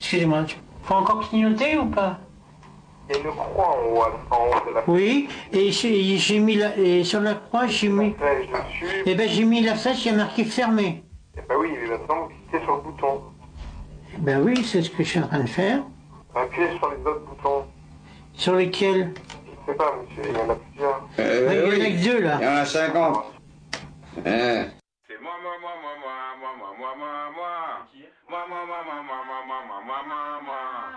Excusez-moi, faut encore clignoter ou pas? Il y a une croix en haut, de la flèche. Oui, et j'ai mis et sur la croix, j'ai mis... Flèche dessus. Eh ben j'ai mis la flèche, il y a marqué fermé. Et ben oui, mais maintenant vous cliquez sur le bouton. Ben oui, c'est ce que je suis en train de faire. Appuyez sur les autres boutons. Sur lesquels? Je sais pas, monsieur, il y en a plusieurs. Il y en a que deux là. Il y en a 50. C'est moi. Moi.